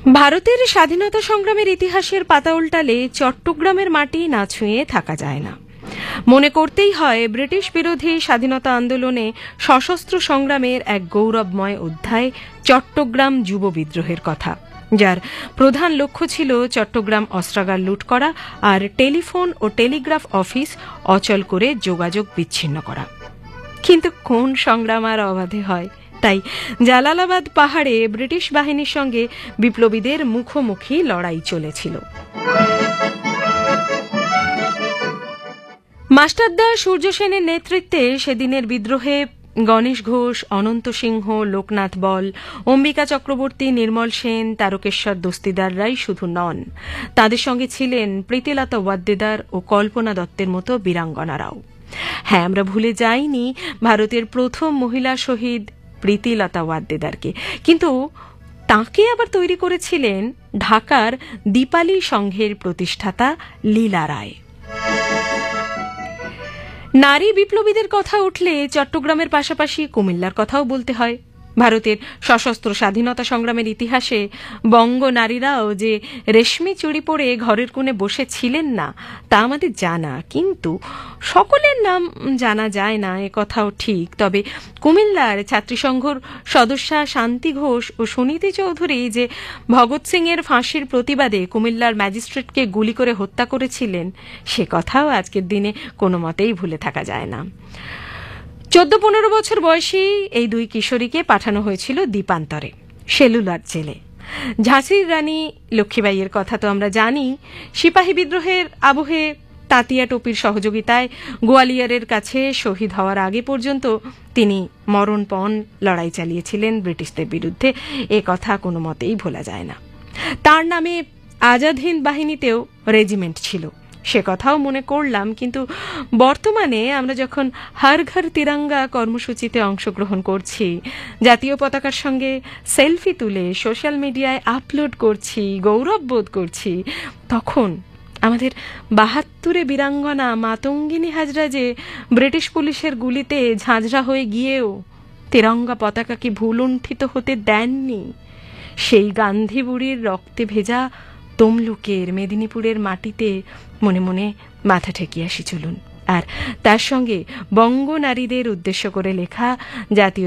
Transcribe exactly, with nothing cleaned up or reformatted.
ভারতের স্বাধীনতা সংগ্রামের ইতিহাসের পাতা উল্টালে চট্টগ্রামের মাটি না ছুঁয়ে থাকা যায় না। মনে করতেই হয় ব্রিটিশ বিরোধী স্বাধীনতা আন্দোলনে সশস্ত্র সংগ্রামের এক গৌরবময় অধ্যায় চট্টগ্রাম যুব বিদ্রোহের কথা, যার প্রধান লক্ষ্য ছিল চট্টগ্রাম অস্ত্রাগার লুট করা আর টেলিফোন ও টেলিগ্রাফ অফিস অচল করে যোগাযোগ বিচ্ছিন্ন করা। কিন্তু কোন সংগ্রাম আর অবাধে হয়? তাই জালালাবাদ পাহাড়ে ব্রিটিশ বাহিনীর সঙ্গে বিপ্লবীদের মুখোমুখি লড়াই চলেছিল। মাস্টারদা সূর্য সেনের নেতৃত্বে সেদিনের বিদ্রোহে গণেশ ঘোষ, অনন্ত সিংহ, লোকনাথ বল, অম্বিকা চক্রবর্তী, নির্মল সেন, তারকেশ্বর দস্তিদাররাই শুধু নন, তাদের সঙ্গে ছিলেন প্রীতিলতা ওয়াদ্দেদার ও কল্পনা দত্তের মতো বীরাঙ্গনারাও। হ্যাঁ, আমরা ভুলে যাইনি ভারতের প্রথম মহিলা শহীদ প্রীতিলতা ওয়াদ্দেদারকে, কিন্তু তাঁকে আবার তৈরি করেছিলেন ঢাকার দীপালি সংঘের প্রতিষ্ঠাতা লীলা রায়। নারী বিপ্লবীদের কথা উঠলে চট্টগ্রামের পাশাপাশি কুমিল্লার কথাও বলতে হয়। ভারতের সশস্ত্র স্বাধীনতা সংগ্রামের ইতিহাসে বঙ্গ নারীরাও যে রেশমি চুড়ি পরে ঘরের কোণে বসে ছিলেন না তা আমাদের জানা, কিন্তু সকলের নাম জানা যায় না, এ কথাও ঠিক। তবে কুমিল্লার ছাত্রীসংঘর সদস্যা শান্তি ঘোষ ও সুনীতি চৌধুরী যে ভগৎ সিং এর ফাঁসির প্রতিবাদে কুমিল্লার ম্যাজিস্ট্রেটকে গুলি করে হত্যা করেছিলেন, সে কথাও আজকের দিনে কোনো মতেই ভুলে থাকা যায় না। চোদ্দ পনেরো বছর বয়সী এই দুই কিশোরীকে পাঠানো হয়েছিল দ্বীপান্তরে, সেলুলার জেলে। ঝাঁসির রানী লক্ষ্মীবাইয়ের কথা তো আমরা জানি। সিপাহী বিদ্রোহের আবহে তাতিয়া টোপির সহযোগিতায় গোয়ালিয়রের কাছে শহীদ হওয়ার আগে পর্যন্ত তিনি মরণপণ লড়াই চালিয়েছিলেন ব্রিটিশদের বিরুদ্ধে, এ কথা কোনো মতেই ভোলা যায় না। তার নামে আজাদ হিন্দ বাহিনীতেও রেজিমেন্ট ছিল, সে কথাও মনে করলাম। কিন্তু বর্তমানে আমরা যখন হর ঘর তিরঙ্গা কর্মসূচিতে অংশগ্রহণ করছি, জাতীয় পতাকার সঙ্গে সেলফি তুলে সোশ্যাল মিডিয়ায় আপলোড করছি, গৌরব বোধ করছি, তখন আমাদের বাহাত্তরে বীরাঙ্গনা মাতঙ্গিনী হাজরা যে ব্রিটিশ পুলিশের গুলিতে ঝাঁঝরা হয়ে গিয়েও তিরঙ্গা পতাকাকে ভুলুণ্ঠিত হতে দেননি, সেই গান্ধী বুড়ির রক্তে ভেজা তমলুকের মেদিনীপুরের মাটিতে মনে মনে মাথা ঠেকিয়ে আসি চলুন। আর তার সঙ্গে বঙ্গ নারীদের উদ্দেশ্য করে লেখা জাতীয়